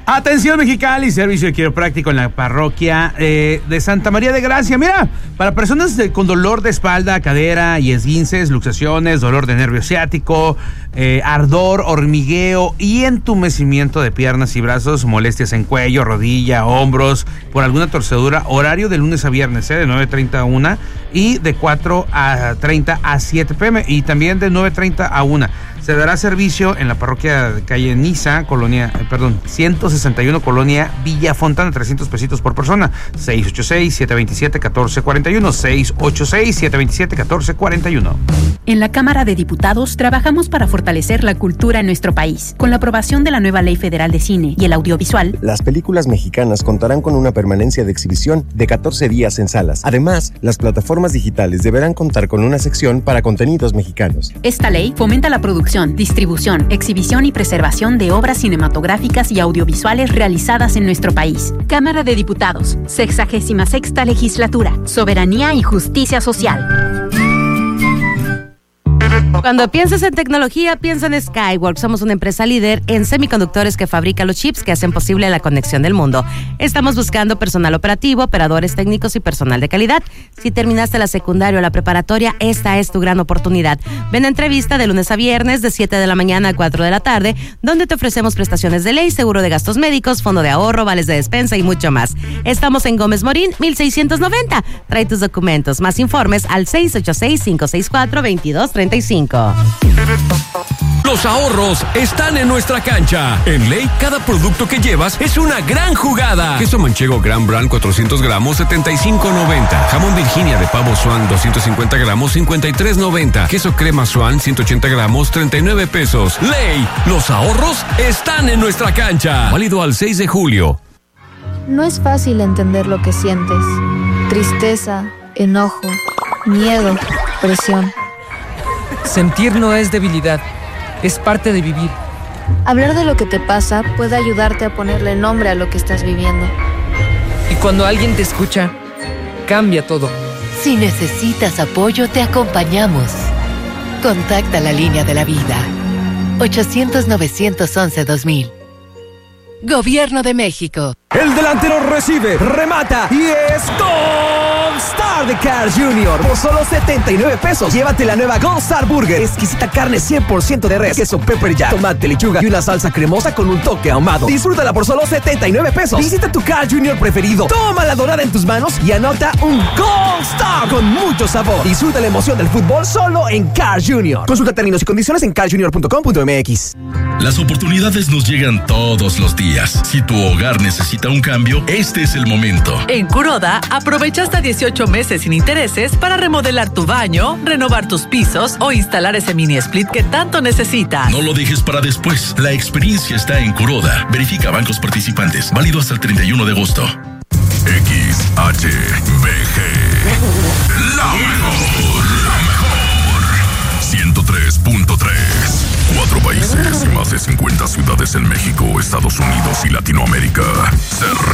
Atención Mexicali, servicio de quiropráctico en la parroquia de Santa María de Gracia. Mira, para personas con dolor de espalda, cadera y esguinces, luxaciones, dolor de nervio ciático, ardor, hormigueo y entumecimiento de piernas y brazos, molestias en cuello, rodilla, hombros, por alguna torcedura, horario de lunes a viernes, de 9:30 a 1 y de 4:30 a 7 p.m. y también de 9:30 a 1. Se dará servicio en la parroquia de calle Niza, 161, colonia Villa Fontana, 300 pesitos por persona. 686-727-1441, 686-727-1441. En la Cámara de Diputados trabajamos para fortalecer la cultura en nuestro país. Con la aprobación de la nueva Ley Federal de Cine y el Audiovisual, las películas mexicanas contarán con una permanencia de exhibición de 14 días en salas. Además, las plataformas digitales deberán contar con una sección para contenidos mexicanos. Esta ley fomenta la producción, distribución, exhibición y preservación de obras cinematográficas y audiovisuales realizadas en nuestro país. Cámara de Diputados, 66ª Legislatura, Soberanía y Justicia Social. Cuando pienses en tecnología, piensa en Skyworks. Somos una empresa líder en semiconductores que fabrica los chips que hacen posible la conexión del mundo. Estamos buscando personal operativo, operadores técnicos y personal de calidad. Si terminaste la secundaria o la preparatoria, esta es tu gran oportunidad. Ven a entrevista de lunes a viernes de 7 de la mañana a 4 de la tarde, donde te ofrecemos prestaciones de ley, seguro de gastos médicos, fondo de ahorro, vales de despensa y mucho más. Estamos en Gómez Morín, 1690. Trae tus documentos. Más informes al 686-564-2235. Los ahorros están en nuestra cancha. En Ley, cada producto que llevas es una gran jugada. Queso manchego Gran Brand 400 gramos, 75.90. Jamón Virginia de pavo Swan 250 gramos, 53.90. Queso crema Swan 180 gramos, 39 pesos. Ley, los ahorros están en nuestra cancha. Válido al 6 de julio. No es fácil entender lo que sientes. Tristeza, enojo, miedo, presión. Sentir no es debilidad, es parte de vivir. Hablar de lo que te pasa puede ayudarte a ponerle nombre a lo que estás viviendo. Y cuando alguien te escucha, cambia todo. Si necesitas apoyo, te acompañamos. Contacta la línea de la vida. 800-911-2000. Gobierno de México. El delantero recibe, remata y es Gold Star de Carl Jr. Por solo 79 pesos, llévate la nueva Gold Star Burger. Exquisita carne 100% de res, queso pepper jack, tomate, lechuga y una salsa cremosa con un toque ahumado. Disfrútala por solo 79 pesos. Visita tu Carl Jr. preferido. Toma la dorada en tus manos y anota un Gold Star con mucho sabor. Disfruta la emoción del fútbol solo en Carl Jr. Consulta términos y condiciones en carljr.com.mx. Las oportunidades nos llegan todos los días. Si tu hogar necesita un cambio, este es el momento. En Kuroda, aprovecha hasta 18 meses sin intereses para remodelar tu baño, renovar tus pisos o instalar ese mini split que tanto necesitas. No lo dejes para después. La experiencia está en Kuroda. Verifica bancos participantes. Válido hasta el 31 de agosto. XHBG. La mejor. 103.3. 4 países y más de 50 ciudades en México, Estados Unidos y Latinoamérica. Se